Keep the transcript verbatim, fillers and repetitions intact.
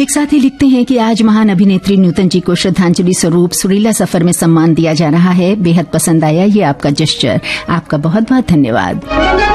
एक साथी लिखते हैं कि आज महान अभिनेत्री नूतन जी को श्रद्धांजलि स्वरूप सुरीला सफर में सम्मान दिया जा रहा है। बेहद पसंद आया ये आपका जेस्चर। आपका बहुत बहुत धन्यवाद।